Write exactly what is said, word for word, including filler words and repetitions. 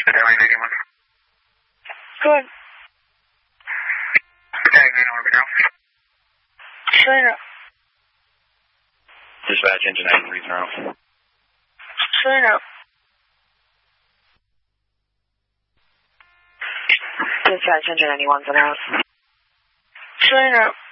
Airline eighty-one. Good. Tag nine over now. China. Dispatch engine nine three zero. China. Dispatch engine anyone for the house. China.